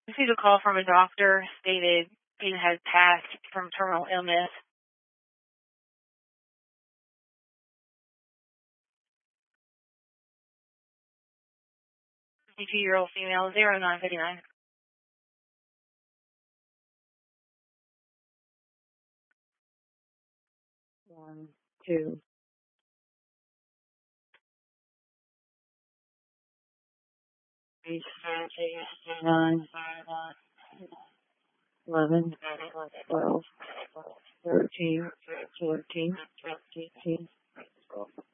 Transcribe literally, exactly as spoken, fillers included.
Received a call from a doctor stated he has passed from terminal illness. fifty-two-year-old female, zero nine fifty-nine. One, two. Three, seven, eight, nine, eleven, twelve, thirteen, fourteen, fifteen.